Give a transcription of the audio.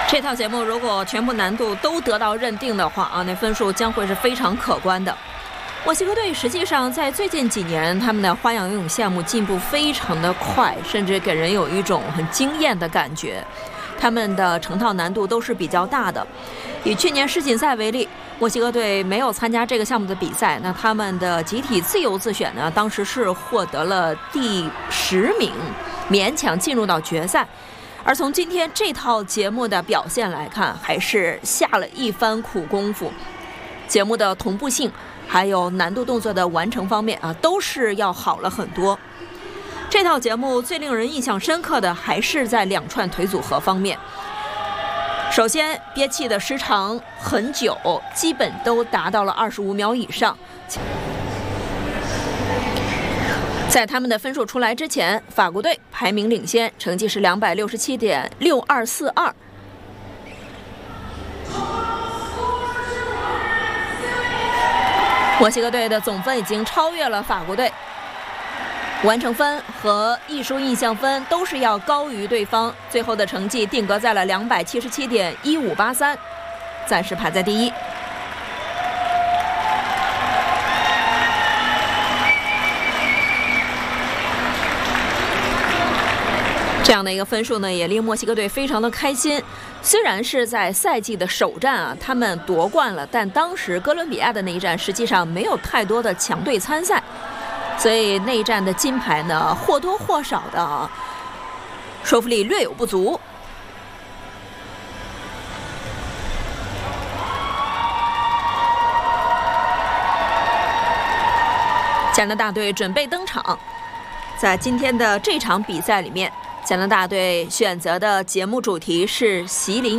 这套节目如果全部难度都得到认定的话那分数将会是非常可观的。墨西哥队实际上在最近几年，他们的花样游泳项目进步非常的快，甚至给人有一种很惊艳的感觉。他们的成套难度都是比较大的。以去年世锦赛为例，墨西哥队没有参加这个项目的比赛，那他们的集体自由自选呢，当时是获得了第10名，勉强进入到决赛。而从今天这套节目的表现来看，还是下了一番苦功夫。节目的同步性还有难度动作的完成方面都是要好了很多。这套节目最令人印象深刻的还是在2串腿组合方面。首先憋气的时长很久，基本都达到了25秒以上。在他们的分数出来之前，法国队排名领先，成绩是267.6242。墨西哥队的总分已经超越了法国队，完成分和艺术印象分都是要高于对方，最后的成绩定格在了277.1583，暂时排在第一。这样的一个分数呢，也令墨西哥队非常的开心。虽然是在赛季的首战他们夺冠了，但当时哥伦比亚的那一战实际上没有太多的强队参赛，所以那一战的金牌呢，或多或少的说服力略有不足。加拿大队准备登场，在今天的这场比赛里面，加拿大队选择的节目主题是席琳